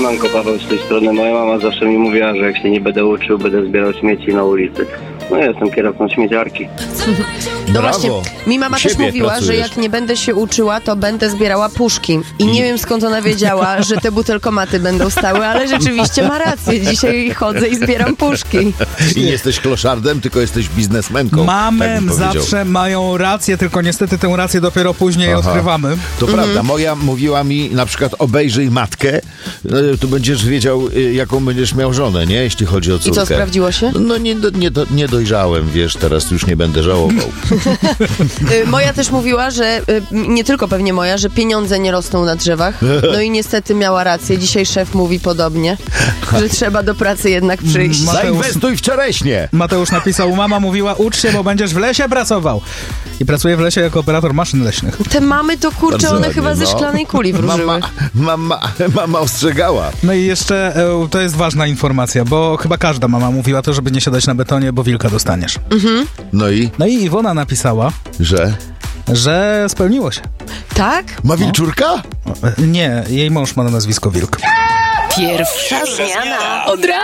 Siemanko, Paweł z tej strony. Moja mama zawsze mi mówiła, że jak się nie będę uczył, będę zbierał śmieci na ulicy. No ja jestem kierowcą śmieciarki. No właśnie, mi mama też mówiła, że jak nie będę się uczyła, to będę zbierała puszki. I nie wiem, skąd ona wiedziała, że te butelkomaty będą stały, ale rzeczywiście ma rację. Dzisiaj chodzę i zbieram puszki. I nie jesteś kloszardem, tylko jesteś biznesmenką. Mamy zawsze mają rację, tylko niestety tę rację dopiero później odkrywamy. To prawda. Moja mówiła mi na przykład obejrzyj matkę, to będziesz wiedział, jaką będziesz miał żonę, nie? Jeśli chodzi o córkę. I co, sprawdziło się? No nie dojrzałem, wiesz, teraz już nie będę żałował. Moja też mówiła, że nie tylko pewnie moja, że pieniądze nie rosną na drzewach. No i niestety miała rację. Dzisiaj szef mówi podobnie, że trzeba do pracy jednak przyjść. Zainwestuj w czereśnie! Mateusz napisał, mama mówiła, ucz się, bo będziesz w lesie pracował. I pracuje w lesie jako operator maszyn leśnych. Te mamy to, kurczę, Bardzo one ładnie, chyba ze szklanej kuli wróżyły. Mama ostrzegała. No i jeszcze to jest ważna informacja, bo chyba każda mama mówiła to, żeby nie siadać na betonie, bo wilka dostaniesz. No i? No i Iwona napisała, że spełniło się. Tak? Ma wilczurka? Nie, jej mąż ma na nazwisko Wilk. Pierwsza zmiana od razu.